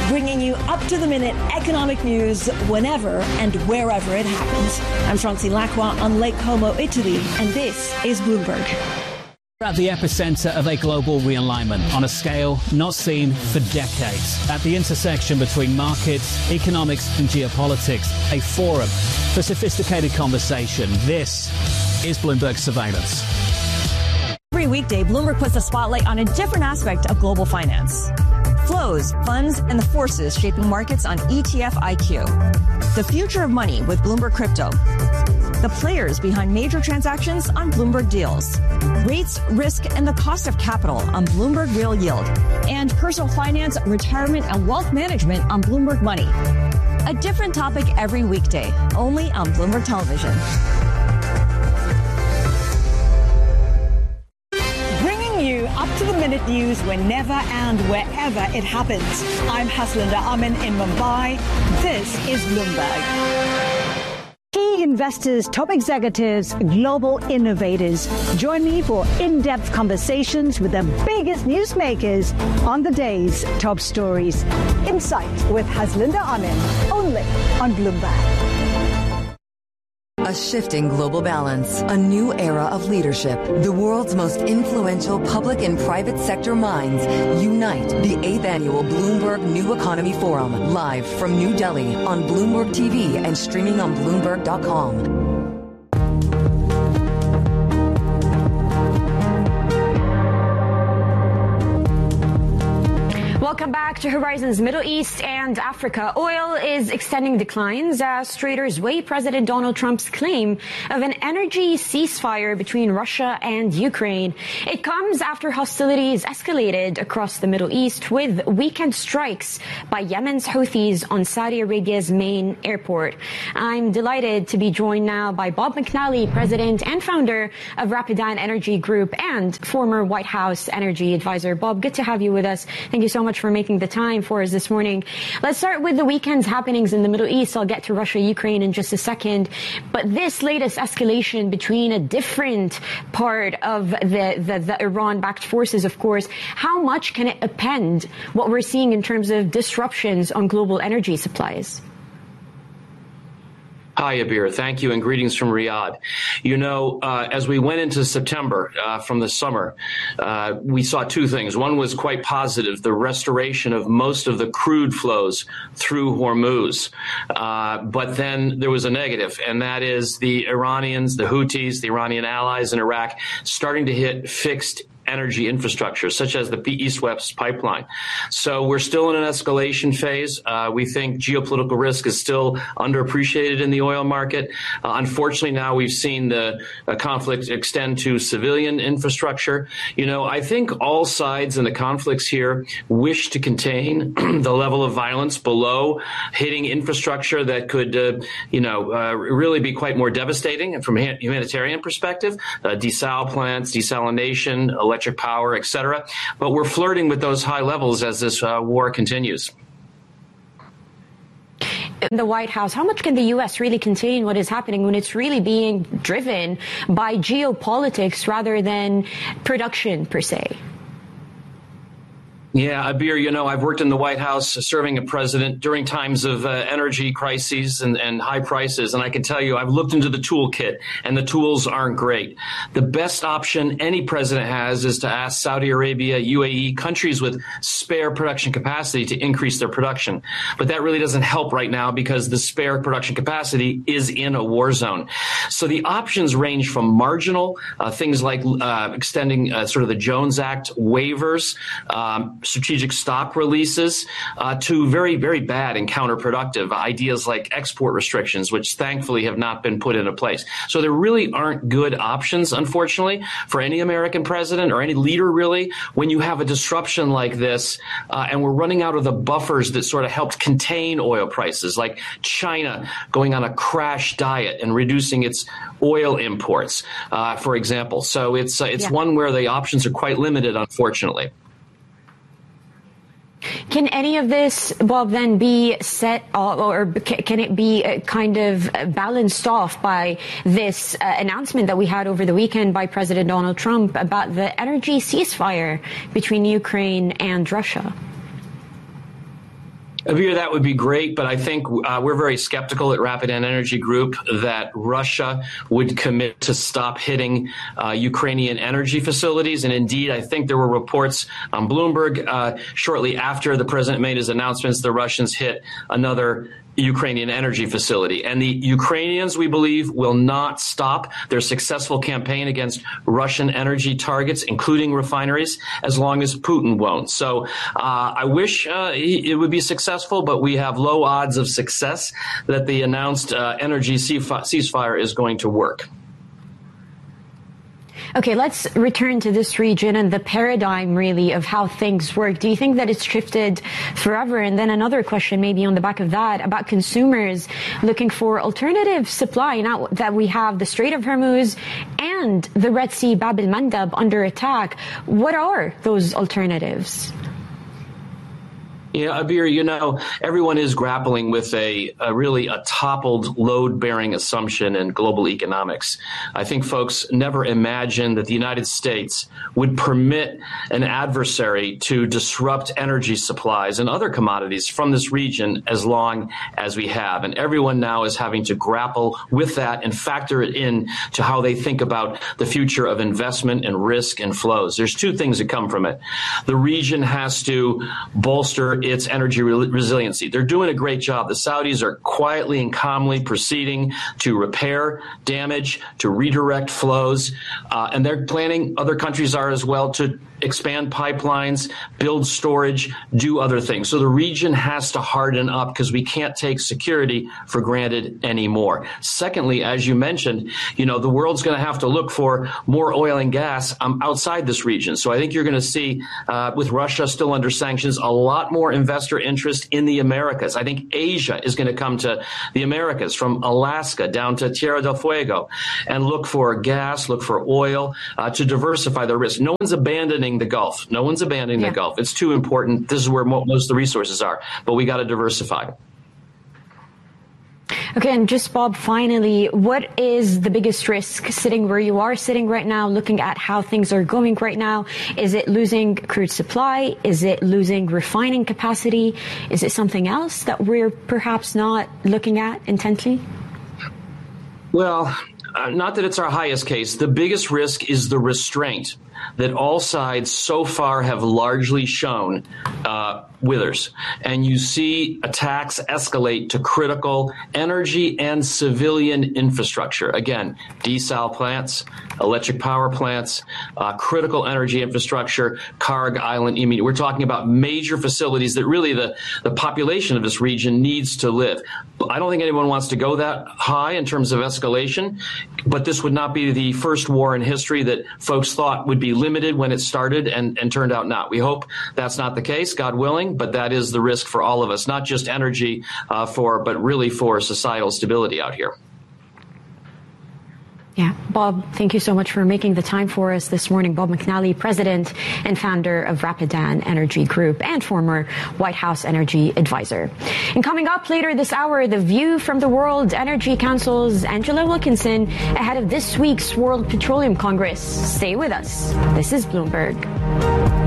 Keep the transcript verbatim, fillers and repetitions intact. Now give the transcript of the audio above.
bringing you up-to-the-minute economic news whenever and wherever it happens. I'm Francine Lacqua on Lake Como, Italy, and this is Bloomberg. We're at the epicenter of a global realignment on a scale not seen for decades. At the intersection between markets, economics and geopolitics, a forum for sophisticated conversation. This is Bloomberg Surveillance. Every weekday, Bloomberg puts a spotlight on a different aspect of global finance. Flows, funds, and the forces shaping markets on E T F I Q. The future of money with Bloomberg Crypto. The players behind major transactions on Bloomberg Deals. Rates, risk, and the cost of capital on Bloomberg Real Yield. And personal finance, retirement, and wealth management on Bloomberg Money. A different topic every weekday, only on Bloomberg Television. Up-to-the-minute news whenever and wherever it happens. I'm Haslinda Amin in Mumbai. This is Bloomberg. Key investors, top executives, global innovators. Join me for in-depth conversations with the biggest newsmakers on the day's top stories. Insight with Haslinda Amin, only on Bloomberg. A shifting global balance, a new era of leadership. The world's most influential public and private sector minds unite. The eighth annual Bloomberg New Economy Forum, live from New Delhi on Bloomberg T V and streaming on Bloomberg dot com. Welcome back to Horizons Middle East and Africa. Oil is extending declines as traders weigh President Donald Trump's claim of an energy ceasefire between Russia and Ukraine. It comes after hostilities escalated across the Middle East with weekend strikes by Yemen's Houthis on Saudi Arabia's main airport. I'm delighted to be joined now by Bob McNally, president and founder of Rapidan Energy Group and former White House energy advisor. Bob, good to have you with us. Thank you so much for making the time for us this morning. Let's start with the weekend's happenings in the Middle East. I'll get to Russia, Ukraine in just a second. But this latest escalation between a different part of the, the, the Iran-backed forces, of course, how much can it upend what we're seeing in terms of disruptions on global energy supplies? Hi, Abir. Thank you, and greetings from Riyadh. You know, uh, as we went into September uh, from the summer, uh, we saw two things. One was quite positive, the restoration of most of the crude flows through Hormuz. Uh, but then there was a negative, and that is the Iranians, the Houthis, the Iranian allies in Iraq, starting to hit fixed energy infrastructure, such as the East-West pipeline. So we're still in an escalation phase. Uh, we think geopolitical risk is still underappreciated in the oil market. Uh, unfortunately, now we've seen the uh, conflict extend to civilian infrastructure. You know, I think all sides in the conflicts here wish to contain the level of violence below hitting infrastructure that could, uh, you know, uh, really be quite more devastating from a humanitarian perspective. Uh, desal plants, desalination, electric power, et cetera. But we're flirting with those high levels as this uh, war continues. In the White House, how much can the U S really contain what is happening when it's really being driven by geopolitics rather than production per se? Yeah, Abir, you know, I've worked in the White House serving a president during times of uh, energy crises and, and high prices. And I can tell you, I've looked into the toolkit and the tools aren't great. The best option any president has is to ask Saudi Arabia, U A E, countries with spare production capacity to increase their production. But that really doesn't help right now because the spare production capacity is in a war zone. So the options range from marginal, uh, things like uh, extending uh, sort of the Jones Act waivers, um, strategic stock releases, uh, to very, very bad and counterproductive ideas like export restrictions, which thankfully have not been put into place. So there really aren't good options, unfortunately, for any American president or any leader, really, when you have a disruption like this, uh, and we're running out of the buffers that sort of helped contain oil prices, like China going on a crash diet and reducing its oil imports, uh, for example. So it's, uh, it's yeah. one where the options are quite limited, unfortunately. Can any of this, Bob, then be set or can it be kind of balanced off by this uh, announcement that we had over the weekend by President Donald Trump about the energy ceasefire between Ukraine and Russia? Abir, that would be great, but I think uh, we're very skeptical at Rapidan Energy Group that Russia would commit to stop hitting uh, Ukrainian energy facilities. And indeed, I think there were reports on Bloomberg uh, shortly after the president made his announcements, the Russians hit another Ukrainian energy facility. And the Ukrainians, we believe, will not stop their successful campaign against Russian energy targets, including refineries, as long as Putin won't. So uh, I wish uh, it would be successful, but we have low odds of success that the announced uh, energy ceasefire is going to work. Okay, let's return to this region and the paradigm, really, of how things work. Do you think that it's shifted forever? And then another question, maybe on the back of that, about consumers looking for alternative supply now that we have the Strait of Hormuz and the Red Sea Bab el-Mandab under attack. What are those alternatives? Yeah, Abir, you know, everyone is grappling with a, a really a toppled load-bearing assumption in global economics. I think folks never imagined that the United States would permit an adversary to disrupt energy supplies and other commodities from this region as long as we have. And everyone now is having to grapple with that and factor it in to how they think about the future of investment and risk and flows. There's two things that come from it. The region has to bolster its energy re- resiliency. They're doing a great job. The Saudis are quietly and calmly proceeding to repair damage, to redirect flows, uh, and they're planning, other countries are as well, to expand pipelines, build storage, do other things. So the region has to harden up because we can't take security for granted anymore. Secondly, as you mentioned, you know, the world's going to have to look for more oil and gas um, outside this region. So I think you're going to see, uh, with Russia still under sanctions, a lot more investor interest in the Americas. I think Asia is going to come to the Americas from Alaska down to Tierra del Fuego and look for gas, look for oil, uh, to diversify their risk. No one's abandoning the Gulf. No one's abandoning yeah. the Gulf. It's too important. This is where mo- most of the resources are, but we got to diversify. Okay, and just, Bob, finally, what is the biggest risk sitting where you are sitting right now, looking at how things are going right now? Is it losing crude supply? Is it losing refining capacity? Is it something else that we're perhaps not looking at intently? Well, uh, not that it's our highest case. The biggest risk is the restraint that all sides so far have largely shown uh, withers. And you see attacks escalate to critical energy and civilian infrastructure. Again, desal plants, electric power plants, uh, critical energy infrastructure, Karg Island, immediate. We're talking about major facilities that really the, the population of this region needs to live. I don't think anyone wants to go that high in terms of escalation, but this would not be the first war in history that folks thought would be limited when it started and, and turned out not. We hope that's not the case, God willing, but that is the risk for all of us, not just energy uh, for, but really for societal stability out here. Yeah, Bob, thank you so much for making the time for us this morning. Bob McNally, president and founder of Rapidan Energy Group and former White House energy advisor. And coming up later this hour, the view from the World Energy Council's Angela Wilkinson ahead of this week's World Petroleum Congress. Stay with us. This is Bloomberg.